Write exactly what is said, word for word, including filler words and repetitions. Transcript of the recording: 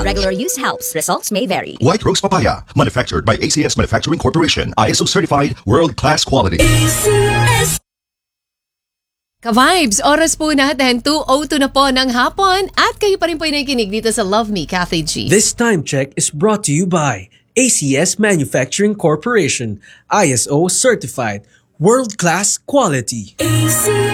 Regular use helps. Results may vary. White Rose Papaya, manufactured by A C S Manufacturing Corporation, I S O certified, world-class quality. Ka-vibes, oras po natin, two oh two na po ng hapon at kayo pa rin po nakikinig dito sa Love Me Cafe G. This time check is brought to you by A C S Manufacturing Corporation, I S O certified, world-class quality.